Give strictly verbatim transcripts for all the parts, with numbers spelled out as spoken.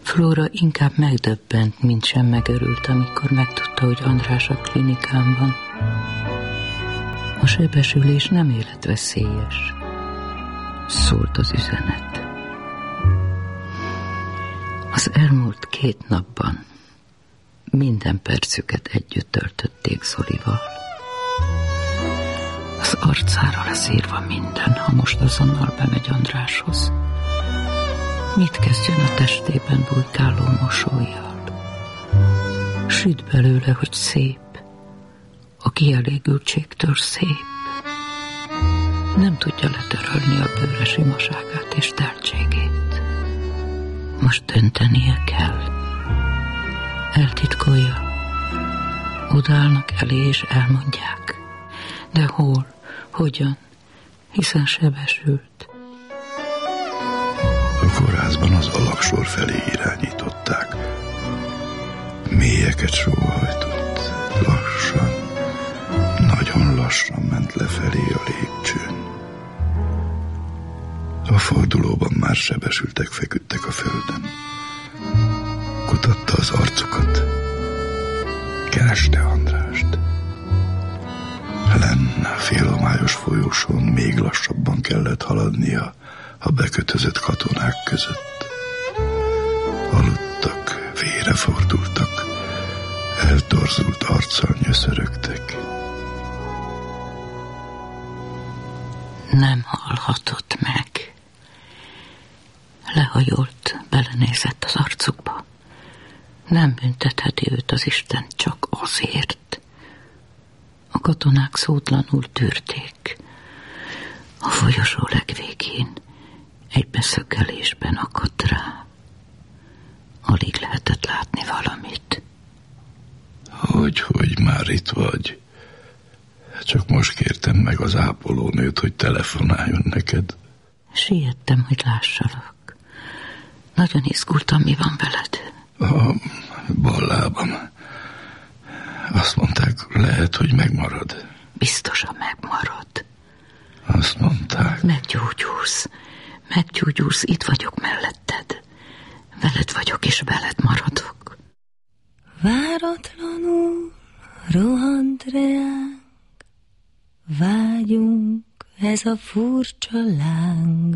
Flóra inkább megdöbbent, mint sem megörült, amikor megtudta, hogy András a klinikán van. A sebesülés nem életveszélyes, szólt az üzenet. Az elmúlt két napban minden percüket együtt töltötték Zolival. Az arcára leszírva minden, ha most azonnal bemegy Andráshoz. Mit kezdjön a testében bujkáló mosollyal? Süt belőle, hogy szép, a kielégültségtől szép. Nem tudja letörölni a bőre simaságát és teltségét. Most döntenie kell. Eltitkolja. Odaállnak elé és elmondják. De hol, hogyan, hiszen sebesült. A kórházban az alaksor felé irányították. Mélyeket sóhajtott. Lassan, nagyon lassan ment lefelé a lépcsőn. A fordulóban már sebesültek feküdtek a földön. Kutatta az arcukat. Kereste Andrást. Lenne a félhomályos folyósón még lassabban kellett haladnia a bekötözött katonák között. Aludtak, vére fordultak, eltorzult arccal nyöszörögtek. Nem hallhatott meg. Lehajolt, belenézett az arcukba. Nem büntetheti őt az Isten csak azért. A katonák szótlanul tűrték. A folyosó legvégén egy beszökkelésben akadt rá. Alig lehetett látni valamit. Hogy, hogy már itt vagy? Csak most kértem meg az ápolónőt, hogy telefonáljon neked. Siettem, hogy lássalak. Nagyon izgultam, mi van veled? A bal lábam. Azt mondták, lehet, hogy megmarad. Biztosan megmarad. Azt mondták. Meggyógyulsz. Meggyógyulsz, itt vagyok melletted. Veled vagyok, és veled maradok. Váratlanul rohant reánk, vágyunk, ez a furcsa láng.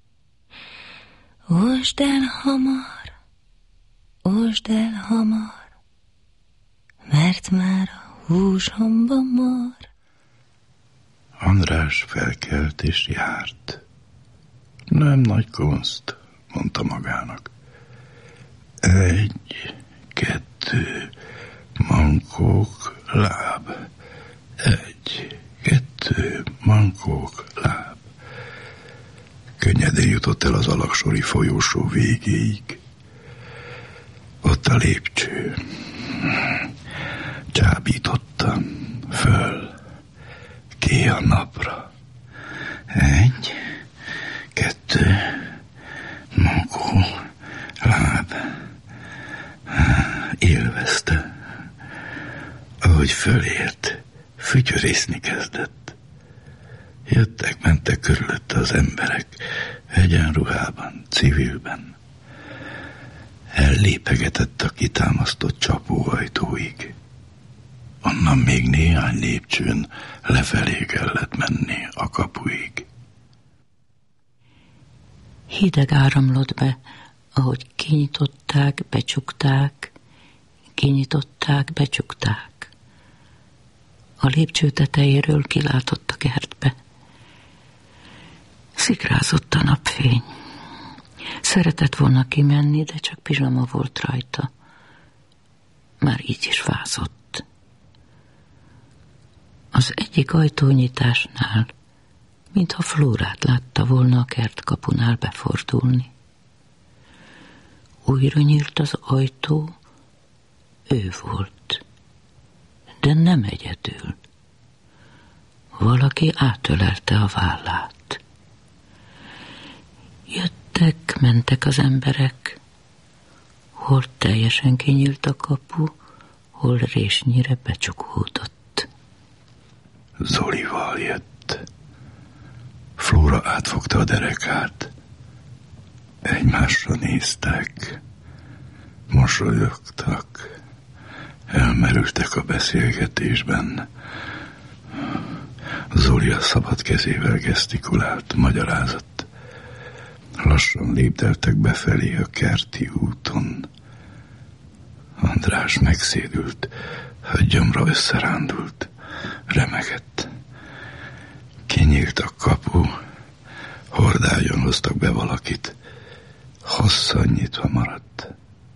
Osd el hamar, osd el hamar, mert már a húsomba mar. András felkelt és járt. Nem nagy kunszt, mondta magának. Egy, kettő, mankók, láb. Egy, kettő, mankók, láb. Könnyedén jutott el az alaksori folyósó végéig. Ott a lépcső. Csábította föl, ki a napra. Egy, kettő, mankó, láb. Élvezte. Ahogy fölért, fütyörészni kezdett. Jöttek, mentek körülötte az emberek, egyenruhában, civilben. Ellépegetett a kitámasztott csapóajtóig. Onnan még néhány lépcsőn lefelé kellett menni a kapuig. Hideg áramlott be, ahogy kinyitották, becsukták, kinyitották, becsukták. A lépcső tetejéről kilátott a kertbe. Szikrázott a napfény. Szeretett volna kimenni, de csak pizsama volt rajta. Már így is fázott. Az egyik ajtónyitásnál, mintha Flórát látta volna a kertkapunál befordulni. Újra nyílt az ajtó, ő volt, de nem egyedül. Valaki átölelte a vállát. Jöttek, mentek az emberek, hol teljesen kinyílt a kapu, hol résnyire becsukódott. Zolival jött. Flóra átfogta a derekát. Egymásra néztek. Mosolyogtak, elmerültek a beszélgetésben. Zoli a szabad kezével gesztikulált, magyarázott. Lassan lépdeltek befelé a kerti úton. András megszédült, gyomra összerándult, remegett. Kinyílt a kapu, hordájon hoztak be valakit, hosszan nyitva maradt.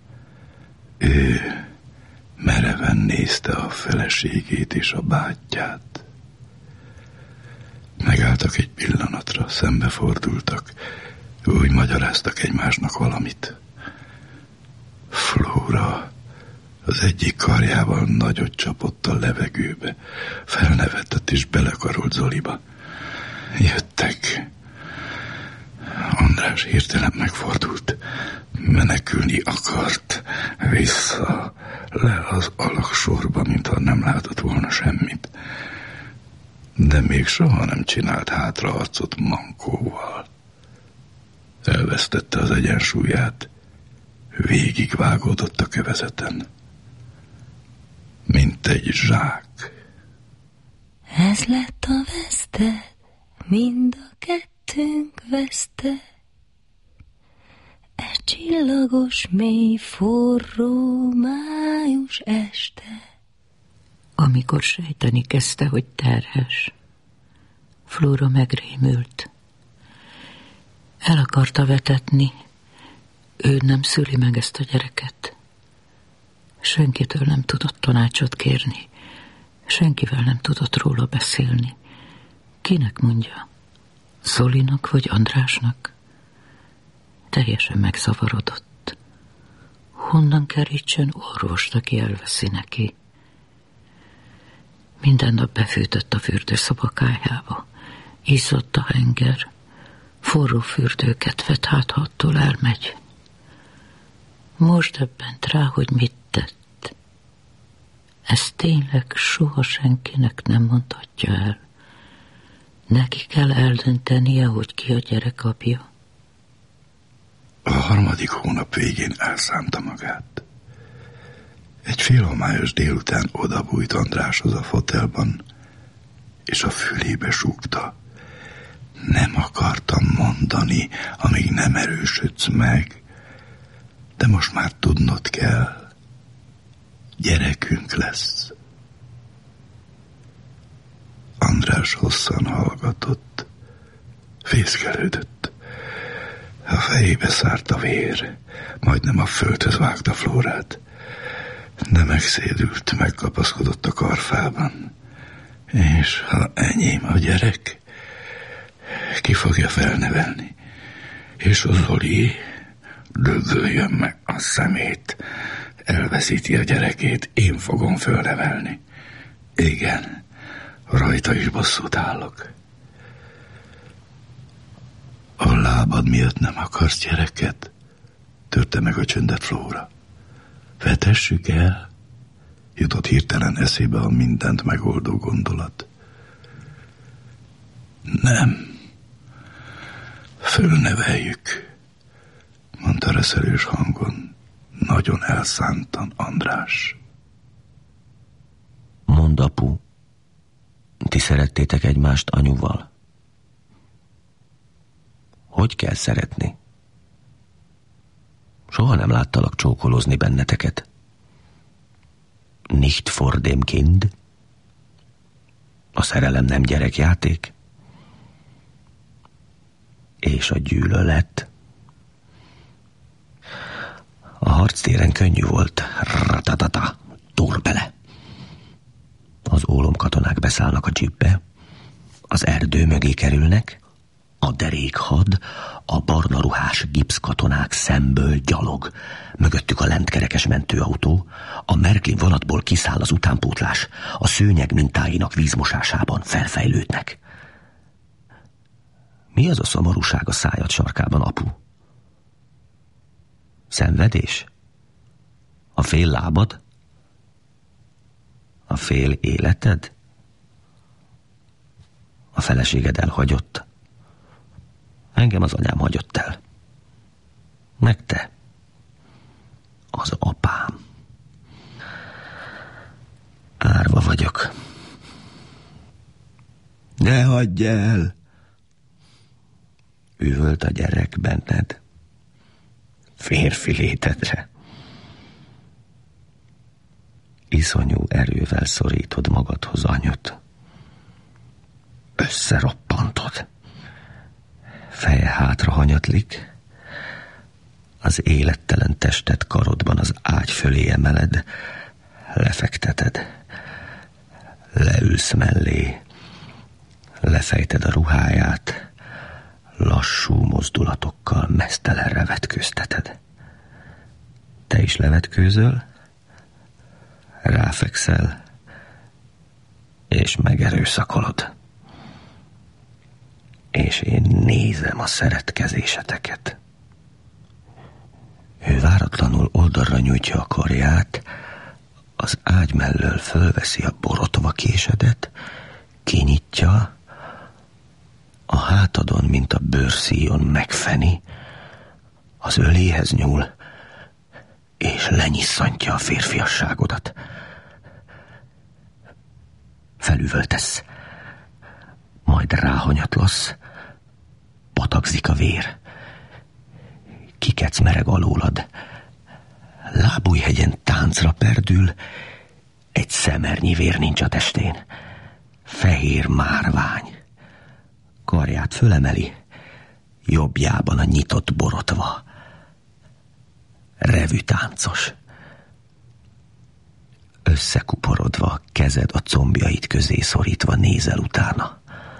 Ő mereven nézte a feleségét és a bátyját. Megálltak egy pillanatra, szembefordultak, úgy magyaráztak egymásnak valamit. Flóra az egyik karjával nagyot csapott a levegőbe, felnevetett és belekarolt Zoliba. Jöttek. András hirtelen megfordult, menekülni akart, vissza, le az alagsorba, mintha nem látott volna semmit. De még soha nem csinált hátraarcot mankóval. Elvesztette az egyensúlyát, végigvágódott a kövezeten, mint egy zsák. Ez lett a veszted, mind a kettőnk veszte. E csillagos, mély, forró, május este. Amikor sejteni kezdte, hogy terhes, Flóra megrémült. El akarta vetetni, ő nem szüli meg ezt a gyereket. Senkitől nem tudott tanácsot kérni, senkivel nem tudott róla beszélni. Kinek mondja? Zolinak vagy Andrásnak? Teljesen megzavarodott. Honnan kerítsen orvost, aki elveszi neki? Minden nap befűtött a fürdőszobakájába. Izzott a henger, forró fürdőket vett, hát ha attól elmegy. Most döbbent rá, hogy mit tett. Ezt tényleg soha senkinek nem mondhatja el. Neki kell eldöntenie, hogy ki a gyerek apja. A harmadik hónap végén elszánta magát. Egy félhomályos délután odabújt Andráshoz a fotelban, és a fülébe súgta. Nem akartam mondani, amíg nem erősödsz meg, de most már tudnod kell. Gyerekünk lesz. András hosszan hallgatott, fészkelődött. A fejébe szárt a vér, majdnem a földhöz vágta Flórát, de megszédült, megkapaszkodott a karfában. És ha enyém a gyerek, ki fogja felnevelni? És a Zoli dögöljön meg a szemét, elveszíti a gyerekét, én fogom fölnevelni. Igen, rajta is bosszút állok. A lábad miatt nem akarsz gyereket? Törte meg a csöndet Flóra. Vetessük el? Jutott hirtelen eszébe a mindent megoldó gondolat. Nem. Fölneveljük, mondta reszelős hangon, nagyon elszántan András. Mondd, apu, ti szerettétek egymást anyuval? Hogy kell szeretni? Soha nem láttalak csókolózni benneteket. Nicht vor dem Kind? A szerelem nem gyerekjáték? És a gyűlölet? A harctéren könnyű volt. Ratatata, tor bele. Az ólomkatonák beszállnak a dzsipbe, az erdő mögé kerülnek, a derékhad, a barna ruhás gipszkatonák szemből gyalog, mögöttük a lentkerekes mentőautó, a Märklin vonatból kiszáll az utánpótlás, a szőnyeg mintáinak vízmosásában felfejlődnek. Mi az a szomorúság a szájad sarkában, apu? Szenvedés? A fél lábad? A fél életed? A feleséged elhagyott? Engem az anyám hagyott el. Meg te? Az Fogadj el! Üvölt a gyerek benned. Férfi létedre. Iszonyú erővel szorítod magadhoz anyut. Összeroppantod. Feje hátra hanyatlik. Az élettelen testet karodban az ágy fölé emeled, lefekteted. Leülsz mellé, lefejted a ruháját, lassú mozdulatokkal meztelenre vetkőzteted. Te is levetkőzöl, ráfekszel, és megerőszakolod. És én nézem a szeretkezéseteket. Ő váratlanul oldalra nyújtja a karját, az ágy mellől fölveszi a borotva késedet, kinyitja, a hátadon, mint a bőrszíjon megfeni, az öléhez nyúl, és lenyisszantja a férfiasságodat. Felüvöltesz, majd ráhanyatlasz, patakzik a vér. Kikec mereg alólad, lábújhegyen táncra perdül, egy szemernyi vér nincs a testén. Fehér márvány. Karját fölemeli, jobbjában a nyitott borotva. Revű táncos. Összekuporodva, kezed a combjait közé szorítva nézel utána.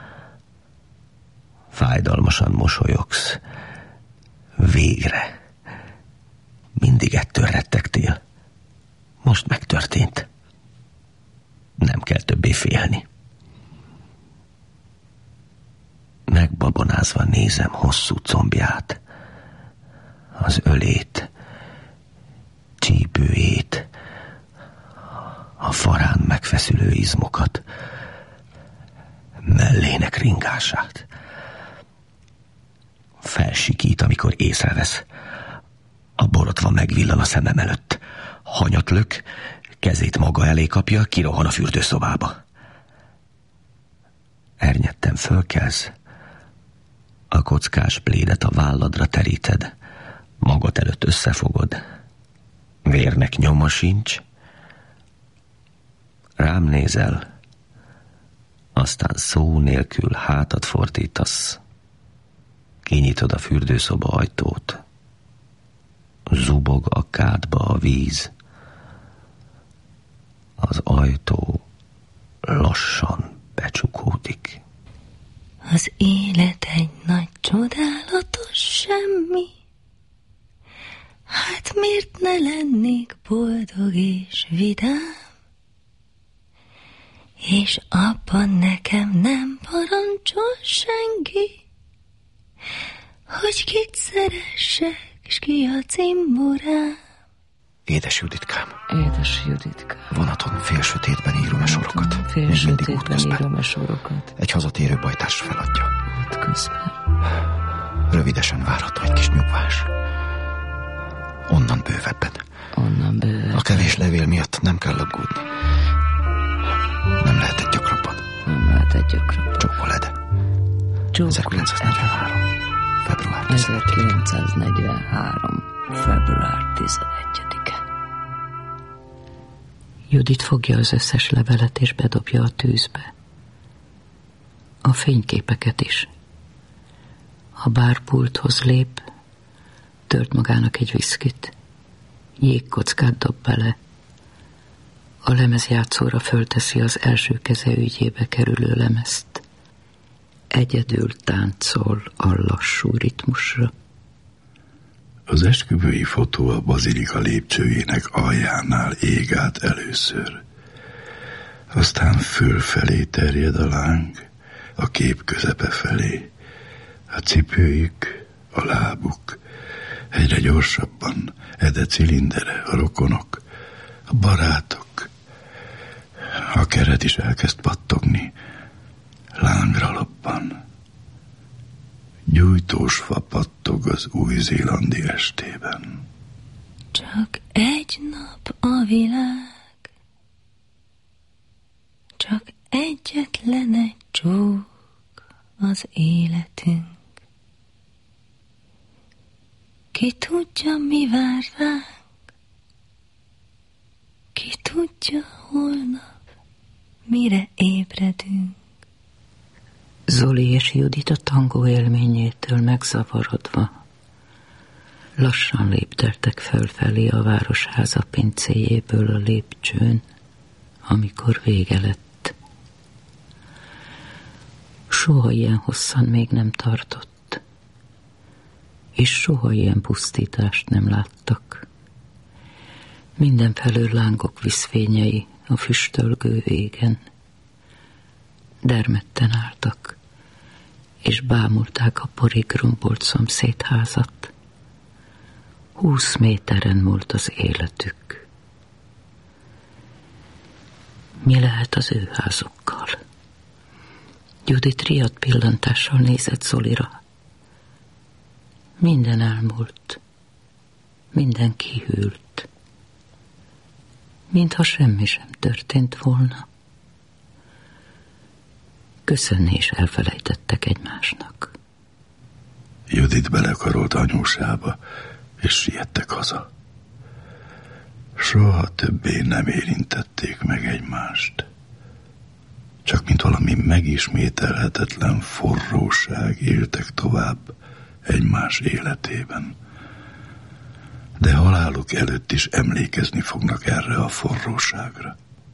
Fájdalmasan mosolyogsz. Végre. Mindig ettől rettegtél. Most megtörtént. Nem kell többé félni. Megbabonázva nézem hosszú combját, az ölét, csípőjét, a farán megfeszülő izmokat, mellének ringását. Felsikít, amikor észrevesz. A borotva megvillan a szemem előtt. Hanyat lök, kezét maga elé kapja, kirohan a fürdőszobába. Ernyetten fölkelsz, a kockás plédet a válladra teríted, magad előtt összefogod, vérnek nyoma sincs, rám nézel, aztán szó nélkül hátat fordítasz, kinyitod a fürdőszoba ajtót, zubog a kádba a víz, az ajtó lassan becsukódik. Az élet egy nagy csodálatos semmi. Hát miért ne lennék boldog és vidám? És abban nekem nem parancsol senki, hogy kit szeressek, s ki a cimborám. Édes Juditkám. Édes Juditkám. Vonaton félsötétben írom a sorokat. Félsötétben írom a sorokat. Egy hazatérő bajtárs feladja. Útközben. Rövidesen várható egy kis nyugvás. Onnan bővebben. Onnan bővebben. A kevés levél miatt nem kell aggódni. Nem lehet egy gyakrabban. Nem lehet egy gyakrabban. Csókoled. ezerkilencszáznegyvenhárom. Február tizenegyedike. ezerkilencszáznegyvenhárom. Február tizenegyedike. Judit fogja az összes levelet és bedobja a tűzbe. A fényképeket is. A bárpulthoz lép, tört magának egy viszkit. Jégkockát dob bele. A lemezjátszóra fölteszi az első keze ügyébe kerülő lemezt. Egyedül táncol a lassú ritmusra. Az esküvői fotó a bazilika lépcsőjének aljánál ég át először. Aztán fölfelé terjed a láng, a kép közepe felé. A cipőjük, a lábuk, egyre gyorsabban, Ede cilindere, a rokonok, a barátok. A keret is elkezd pattogni, lángra loppan. Gyújtós fa pattog az új-zélandi estében. Csak egy nap a világ, csak egyetlen egy csók, az életünk. Ki tudja, mi vár ránk, ki tudja, holnap mire ébredünk. Zoli és Judit a tangó élményétől megzavarodva lassan lépteltek fölfelé a városháza pincéjéből a lépcsőn, amikor vége lett. Soha ilyen hosszan még nem tartott, és soha ilyen pusztítást nem láttak. Mindenfelől lángok vízfényei a füstölgő égen. Dermedten álltak, és bámulták a porig rombolt szomszédházat. Húsz méteren múlt az életük. Mi lehet az ő házukkal? Judit riadt pillantással nézett Zolira. Minden elmúlt, minden kihűlt, mintha semmi sem történt volna. Köszönni is elfelejtettek egymásnak. Judit belekarolt anyósába, és siettek haza. Soha többé nem érintették meg egymást. Csak mint valami megismételhetetlen forróság éltek tovább egymás életében. De haláluk előtt is emlékezni fognak erre a forróságra.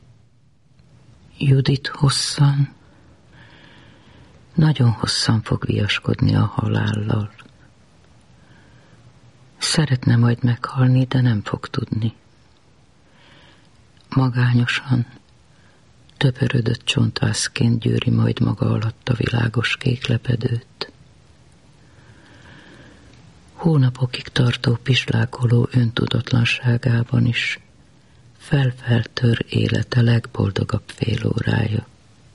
Judit hosszan, nagyon hosszan fog viaskodni a halállal. Szeretne majd meghalni, de nem fog tudni. Magányosan, töpörödött csontvászként gyűri majd maga alatt a világos kék lepedőt. Hónapokig tartó pislákoló öntudatlanságában is felfeltör élete legboldogabb fél órája.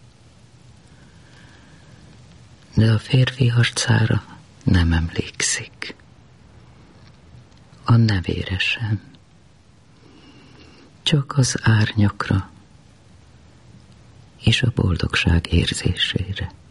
De a férfi arcára nem emlékszik. A nevére sem. Csak az árnyakra és a boldogság érzésére.